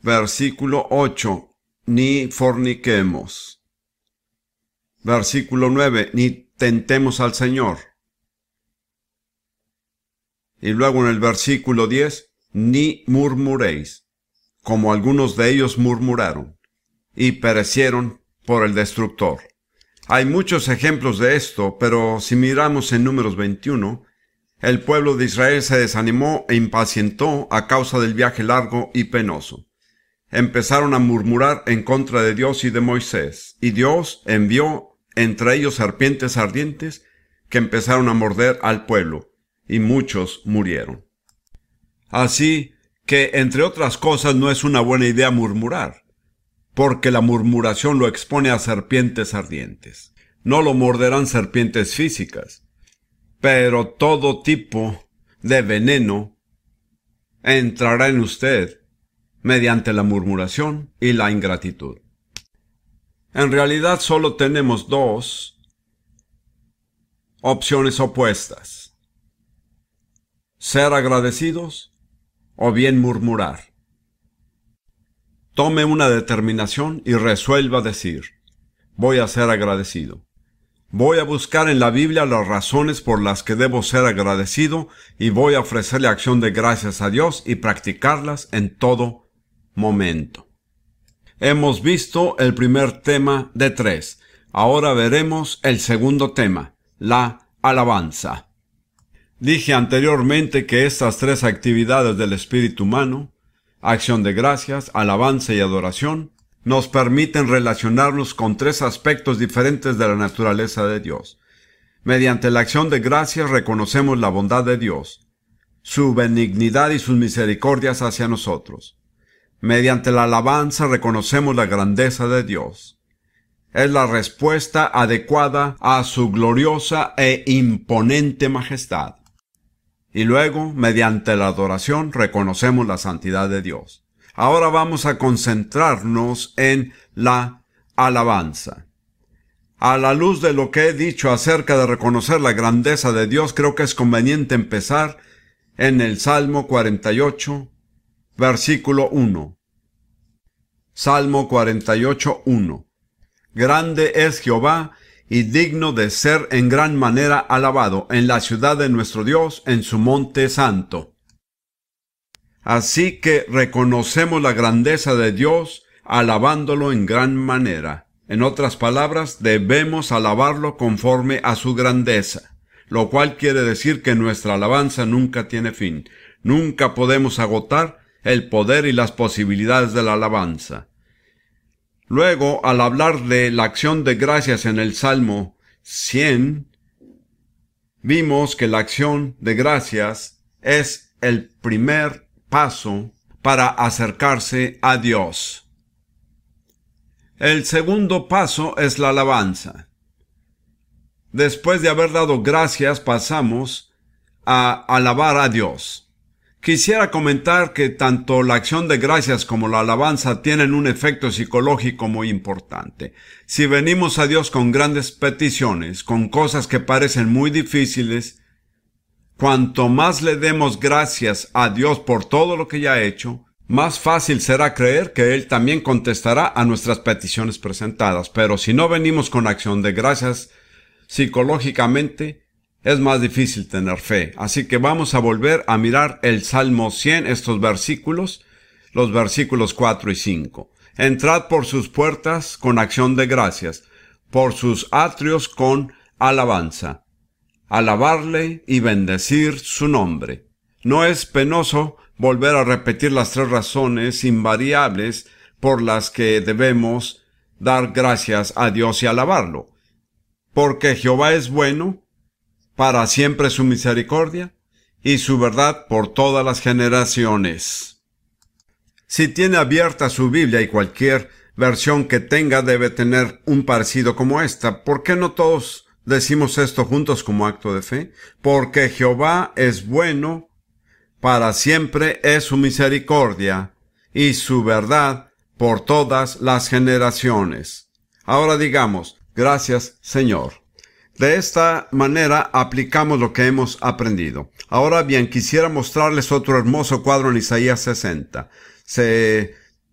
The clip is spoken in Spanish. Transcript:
Versículo 8. Ni forniquemos. Versículo 9. Ni tentemos al Señor. Y luego en el versículo 10. Ni murmuréis, como algunos de ellos murmuraron, y perecieron por el destructor. Hay muchos ejemplos de esto, pero si miramos en Números 21, el pueblo de Israel se desanimó e impacientó a causa del viaje largo y penoso. Empezaron a murmurar en contra de Dios y de Moisés, y Dios envió entre ellos serpientes ardientes que empezaron a morder al pueblo, y muchos murieron. Así que, entre otras cosas, no es una buena idea murmurar, porque la murmuración lo expone a serpientes ardientes. No lo morderán serpientes físicas, pero todo tipo de veneno entrará en usted mediante la murmuración y la ingratitud. En realidad solo tenemos dos opciones opuestas: ser agradecidos o bien murmurar. Tome una determinación y resuelva decir: voy a ser agradecido. Voy a buscar en la Biblia las razones por las que debo ser agradecido y voy a ofrecerle acción de gracias a Dios y practicarlas en todo momento. Hemos visto el primer tema de 3. Ahora veremos el segundo tema, la alabanza. Dije anteriormente que estas 3 actividades del espíritu humano, acción de gracias, alabanza y adoración, nos permiten relacionarnos con 3 aspectos diferentes de la naturaleza de Dios. Mediante la acción de gracias reconocemos la bondad de Dios, su benignidad y sus misericordias hacia nosotros. Mediante la alabanza reconocemos la grandeza de Dios. Es la respuesta adecuada a su gloriosa e imponente majestad. Y luego, mediante la adoración, reconocemos la santidad de Dios. Ahora vamos a concentrarnos en la alabanza. A la luz de lo que he dicho acerca de reconocer la grandeza de Dios, creo que es conveniente empezar en el Salmo 48, versículo 1. Salmo 48, 1. Grande es Jehová y digno de ser en gran manera alabado en la ciudad de nuestro Dios, en su monte santo. Así que reconocemos la grandeza de Dios alabándolo en gran manera. En otras palabras, debemos alabarlo conforme a su grandeza, lo cual quiere decir que nuestra alabanza nunca tiene fin. Nunca podemos agotar el poder y las posibilidades de la alabanza. Luego, al hablar de la acción de gracias en el Salmo 100, vimos que la acción de gracias es el primer paso para acercarse a Dios. El segundo paso es la alabanza. Después de haber dado gracias, pasamos a alabar a Dios. Quisiera comentar que tanto la acción de gracias como la alabanza tienen un efecto psicológico muy importante. Si venimos a Dios con grandes peticiones, con cosas que parecen muy difíciles, cuanto más le demos gracias a Dios por todo lo que ya ha hecho, más fácil será creer que Él también contestará a nuestras peticiones presentadas. Pero si no venimos con acción de gracias, psicológicamente es más difícil tener fe. Así que vamos a volver a mirar el Salmo 100, estos versículos, los versículos 4 y 5. Entrad por sus puertas con acción de gracias, por sus atrios con alabanza. Alabarle y bendecir su nombre. No es penoso volver a repetir las 3 razones invariables por las que debemos dar gracias a Dios y alabarlo. Porque Jehová es bueno, para siempre su misericordia, y su verdad por todas las generaciones. Si tiene abierta su Biblia y cualquier versión que tenga debe tener un parecido como esta, ¿por qué no todos decimos esto juntos como acto de fe? Porque Jehová es bueno, para siempre es su misericordia, y su verdad por todas las generaciones. Ahora digamos, gracias Señor. De esta manera aplicamos lo que hemos aprendido. Ahora bien, quisiera mostrarles otro hermoso cuadro en Isaías 60. Se